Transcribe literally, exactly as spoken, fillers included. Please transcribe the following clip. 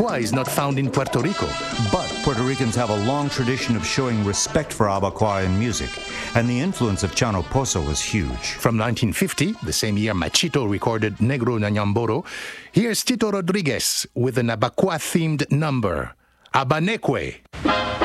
Abacuá is not found in Puerto Rico. But Puerto Ricans have a long tradition of showing respect for Abacuá in music, and the influence of Chano Pozo was huge. From nineteen fifty, the same year Machito recorded Negro na Ñamboro, here's Tito Rodriguez with an Abacuá-themed number, Abanekwe.